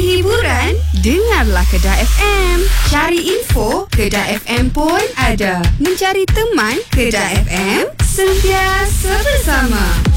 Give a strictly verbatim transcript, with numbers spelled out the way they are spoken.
hiburan? Dengarlah Kedah F M. Cari info, Kedah F M pun ada. Mencari teman, Kedah F M, sentiasa bersama.